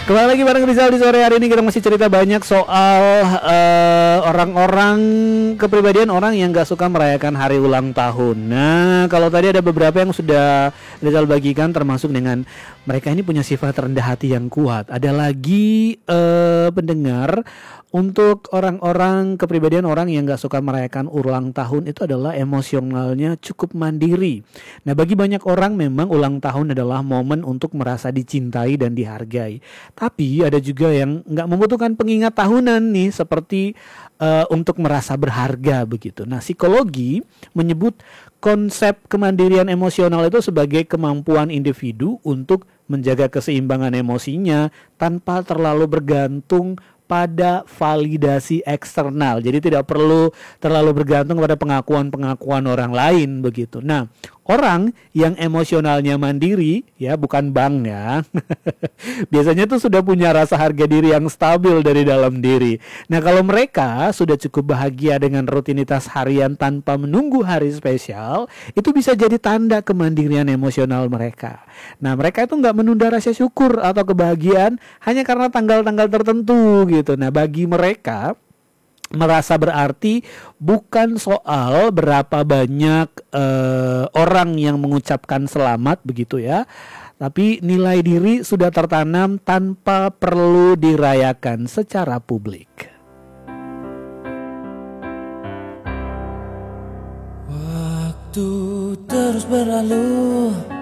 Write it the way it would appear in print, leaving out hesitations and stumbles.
Kembali lagi bareng Rizal di sore hari ini. Kita masih cerita banyak soal orang-orang kepribadian orang yang gak suka merayakan hari ulang tahun. Nah, kalau tadi ada beberapa yang sudah Rizal bagikan, termasuk dengan mereka ini punya sifat rendah hati yang kuat. Ada lagi pendengar, untuk orang-orang kepribadian orang yang gak suka merayakan ulang tahun itu adalah emosionalnya cukup mandiri. Nah, bagi banyak orang memang ulang tahun adalah momen untuk merasa dicintai dan dihargai. Tapi ada juga yang nggak membutuhkan pengingat tahunan nih, seperti untuk merasa berharga begitu. Nah, psikologi menyebut konsep kemandirian emosional itu sebagai kemampuan individu untuk menjaga keseimbangan emosinya tanpa terlalu bergantung pada validasi eksternal. Jadi tidak perlu terlalu bergantung pada pengakuan-pengakuan orang lain begitu. Nah, orang yang emosionalnya mandiri, ya bukan bank ya, biasanya tuh sudah punya rasa harga diri yang stabil dari dalam diri. Nah, kalau mereka sudah cukup bahagia dengan rutinitas harian tanpa menunggu hari spesial, itu bisa jadi tanda kemandirian emosional mereka. Nah, mereka itu nggak menunda rasa syukur atau kebahagiaan hanya karena tanggal-tanggal tertentu gitu. Nah, bagi mereka merasa berarti bukan soal berapa banyak orang yang mengucapkan selamat begitu ya, tapi nilai diri sudah tertanam tanpa perlu dirayakan secara publik. Waktu terus berlalu,